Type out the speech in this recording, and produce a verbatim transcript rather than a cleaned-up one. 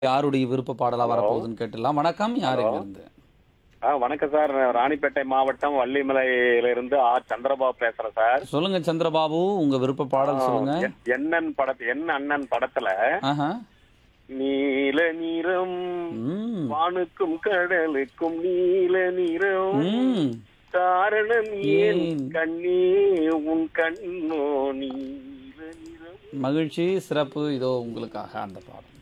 யாருடைய விருப்ப பாடலா ஹலோ வரப்போகுதுன்னு கேட்டுடலாம். வணக்கம். யார் ஹலோ எங்கிருந்து? ஆ வணக்கம் சார். ராணிப்பேட்டை மாவட்டம் வள்ளிமலையிலிருந்து ஆர் சந்திரபாபு பேசுறேன் சார். சொல்லுங்க சந்திரபாபு, உங்க விருப்ப ஆ, பாடல் சொல்லுங்க. எ- என்னன் படத்து என் அண்ணன் படத்துல ஆஹா. நீல நிறம் ம். வானுக்கும் கடலுக்கும் நீல நிறம் ம். காரணம் ஏன் ஏன் கண்ணே உன் கண்ணோ நீல நிறம். மகிழ்ச்சி சிறப்பு. இதோ உங்களுக்காக அந்த பாடல்.